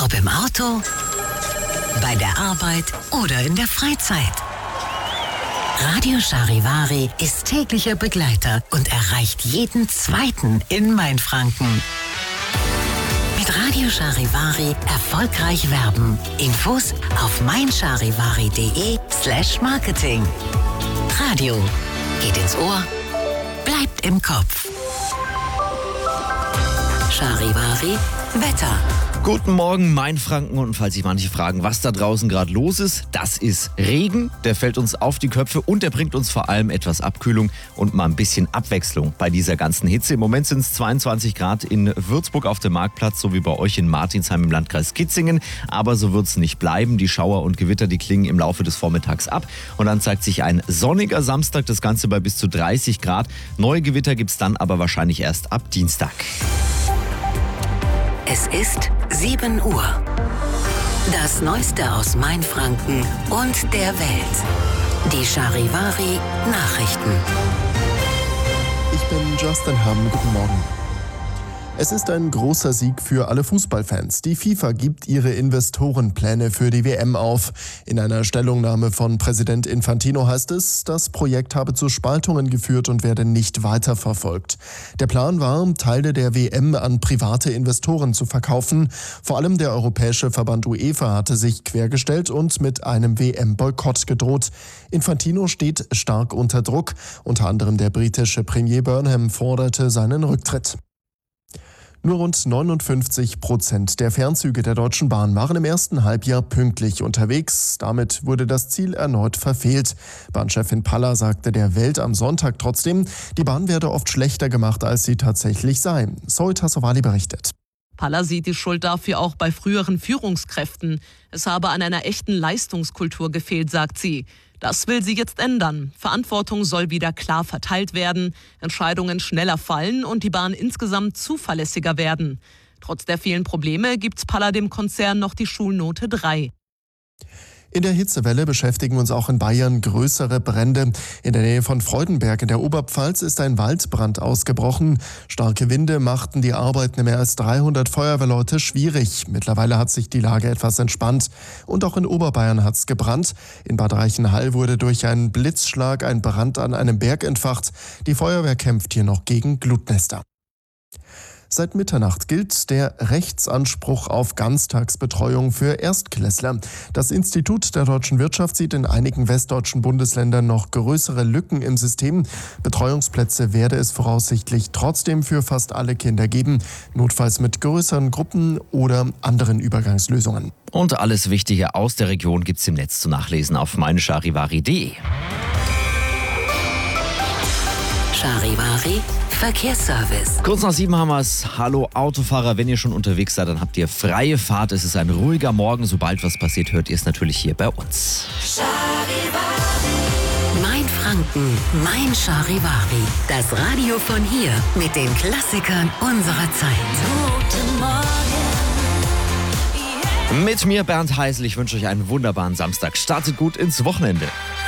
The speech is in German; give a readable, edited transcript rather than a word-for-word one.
Ob im Auto, bei der Arbeit oder in der Freizeit. Radio Charivari ist täglicher Begleiter und erreicht jeden Zweiten in Mainfranken. Mit Radio Charivari erfolgreich werben. Infos auf meincharivari.de/Marketing. Radio geht ins Ohr, bleibt im Kopf. Charivari Wetter. Guten Morgen, Mainfranken. Und falls sich manche fragen, was da draußen gerade los ist, das ist Regen. Der fällt uns auf die Köpfe und der bringt uns vor allem etwas Abkühlung und mal ein bisschen Abwechslung bei dieser ganzen Hitze. Im Moment sind es 22 Grad in Würzburg auf dem Marktplatz, so wie bei euch in Martinsheim im Landkreis Kitzingen. Aber so wird es nicht bleiben. Die Schauer und Gewitter, die klingen im Laufe des Vormittags ab. Und dann zeigt sich ein sonniger Samstag, das Ganze bei bis zu 30 Grad. Neue Gewitter gibt es dann aber wahrscheinlich erst ab Dienstag. Es ist 7 Uhr. Das Neueste aus Mainfranken und der Welt. Die Charivari Nachrichten. Ich bin Justin Hamm. Guten Morgen. Es ist ein großer Sieg für alle Fußballfans. Die FIFA gibt ihre Investorenpläne für die WM auf. In einer Stellungnahme von Präsident Infantino heißt es, das Projekt habe zu Spaltungen geführt und werde nicht weiterverfolgt. Der Plan war, Teile der WM an private Investoren zu verkaufen. Vor allem der europäische Verband UEFA hatte sich quergestellt und mit einem WM-Boykott gedroht. Infantino steht stark unter Druck. Unter anderem der britische Premier Burnham forderte seinen Rücktritt. Nur rund 59% der Fernzüge der Deutschen Bahn waren im ersten Halbjahr pünktlich unterwegs. Damit wurde das Ziel erneut verfehlt. Bahnchefin Paller sagte der Welt am Sonntag trotzdem, die Bahn werde oft schlechter gemacht, als sie tatsächlich sei. Zoe Tassovali berichtet. Paller sieht die Schuld dafür auch bei früheren Führungskräften. Es habe an einer echten Leistungskultur gefehlt, sagt sie. Das will sie jetzt ändern. Verantwortung soll wieder klar verteilt werden, Entscheidungen schneller fallen und die Bahn insgesamt zuverlässiger werden. Trotz der vielen Probleme gibt Paller dem Konzern noch die Schulnote 3. In der Hitzewelle beschäftigen uns auch in Bayern größere Brände. In der Nähe von Freudenberg in der Oberpfalz ist ein Waldbrand ausgebrochen. Starke Winde machten die Arbeiten mehr als 300 Feuerwehrleute schwierig. Mittlerweile hat sich die Lage etwas entspannt. Und auch in Oberbayern hat's gebrannt. In Bad Reichenhall wurde durch einen Blitzschlag ein Brand an einem Berg entfacht. Die Feuerwehr kämpft hier noch gegen Glutnester. Seit Mitternacht gilt der Rechtsanspruch auf Ganztagsbetreuung für Erstklässler. Das Institut der deutschen Wirtschaft sieht in einigen westdeutschen Bundesländern noch größere Lücken im System. Betreuungsplätze werde es voraussichtlich trotzdem für fast alle Kinder geben, notfalls mit größeren Gruppen oder anderen Übergangslösungen. Und alles Wichtige aus der Region gibt's im Netz zu nachlesen auf meincharivari.de. Charivari Verkehrsservice. Kurz nach 7 haben wir's. Hallo Autofahrer, wenn ihr schon unterwegs seid, dann habt ihr freie Fahrt. Es ist ein ruhiger Morgen. Sobald was passiert, hört ihr es natürlich hier bei uns. Mainfranken, mein Charivari. Das Radio von hier mit den Klassikern unserer Zeit. Guten Morgen. Mit mir Bernd Heißel. Ich wünsche euch einen wunderbaren Samstag. Startet gut ins Wochenende.